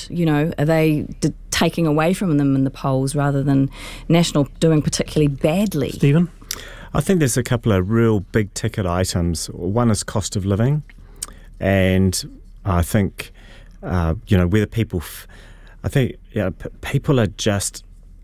You know, are they taking away from them in the polls rather than National doing particularly badly? Stephen? I think there's a couple of real big ticket items. One is cost of living, and I think whether people, people are just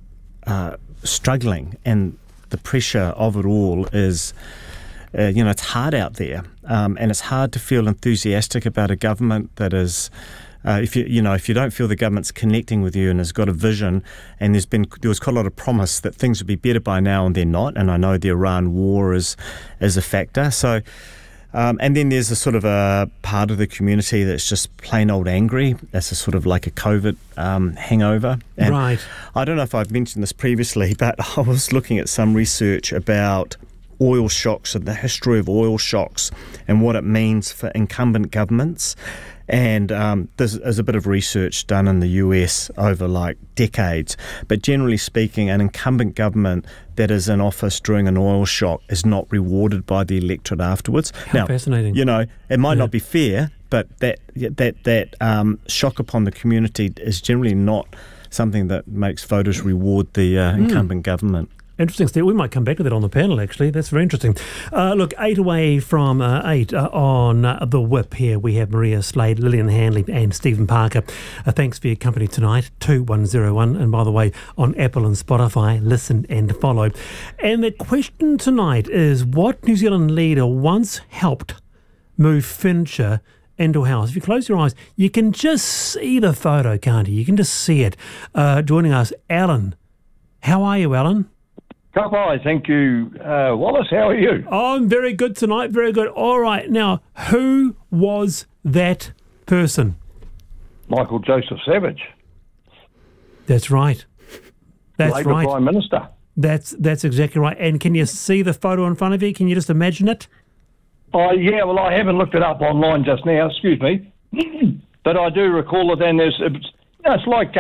struggling, and the pressure of it all is, it's hard out there, and it's hard to feel enthusiastic about a government that is. If you don't feel the government's connecting with you and has got a vision, and there was quite a lot of promise that things would be better by now, and they're not. And I know the Iran war is a factor. So, and then there's a sort of a part of the community that's just plain old angry. That's a sort of like a COVID hangover. And right. I don't know if I've mentioned this previously, but I was looking at some research about oil shocks and the history of oil shocks and what it means for incumbent governments. And there's a bit of research done in the US over like decades. But generally speaking, an incumbent government that is in office during an oil shock is not rewarded by the electorate afterwards. How fascinating. It might not be fair, but that shock upon the community is generally not something that makes voters reward the incumbent government. Interesting, Steve. We might come back to that on the panel, actually. That's very interesting. Look, 8 away from 8 on the whip here. We have Maria Slade, Lillian Hanley and Stephen Parker. Thanks for your company tonight, 2101. And by the way, on Apple and Spotify, listen and follow. And the question tonight is, what New Zealand leader once helped move furniture into a house? If you close your eyes, you can just see the photo, can't you? You can just see it. Joining us, Alan. How are you, Alan? Hi, thank you. Wallace, how are you? Oh, I'm very good tonight, very good. All right, now, who was that person? Michael Joseph Savage. That's right. That's Labour right. Prime Minister. That's exactly right. And can you see the photo in front of you? Can you just imagine it? Oh, yeah, well, I haven't looked it up online just now, excuse me. But I do recall it, and it's like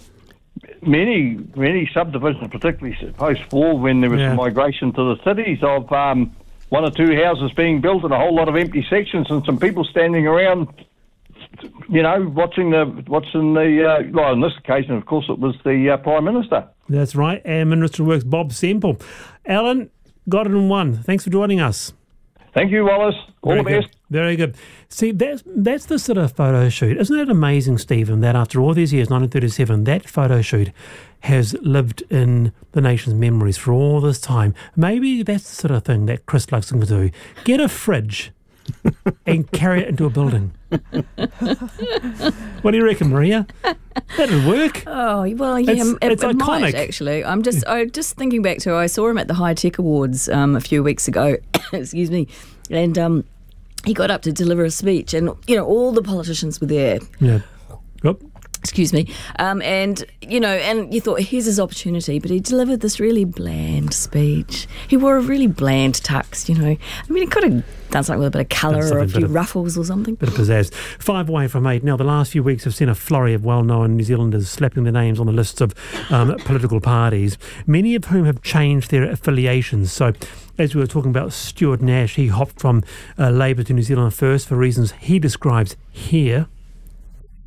many subdivisions, particularly post-war, when there was some migration to the cities of one or two houses being built and a whole lot of empty sections and some people standing around, watching what's in the, well, on this occasion, of course, it was the Prime Minister. That's right, and Minister of Works, Bob Semple. Alan, got it in one. Thanks for joining us. Thank you, Wallace. All the best. Very good. See, that's the sort of photo shoot. Isn't it amazing, Stephen, that after all these years, 1937, that photo shoot has lived in the nation's memories for all this time? Maybe that's the sort of thing that Chris Luxon could do. Get a fridge and carry it into a building. What do you reckon, Maria? That'd work. Oh, well, yeah, it's it iconic. might, actually. I'm just thinking back to, I saw him at the High Tech Awards a few weeks ago, excuse me, and he got up to deliver a speech, and, all the politicians were there. Yeah. Yep. Excuse me. And you thought, here's his opportunity, but he delivered this really bland speech. He wore a really bland tux, I mean, he could have done something with a bit of colour or a few ruffles or something. Bit of pizzazz. 5 away from 8. Now, the last few weeks have seen a flurry of well-known New Zealanders slapping their names on the lists of political parties, many of whom have changed their affiliations. So, as we were talking about Stuart Nash, he hopped from Labour to New Zealand First for reasons he describes here.